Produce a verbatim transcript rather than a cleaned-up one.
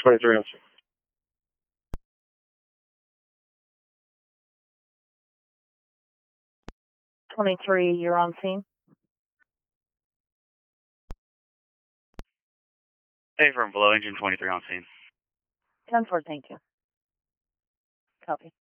twenty-three on scene. twenty-three, you're on scene. Hey, from below engine twenty-three on scene. ten four, thank you. Copy.